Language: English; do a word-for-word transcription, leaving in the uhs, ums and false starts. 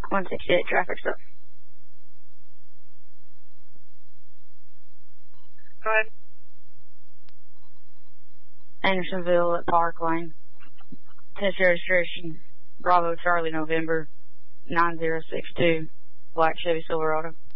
one sixty-eight traffic stop. Go ahead. Andersonville at Park Lane. Test registration, Bravo Charlie November nine zero six two, black Chevy Silverado.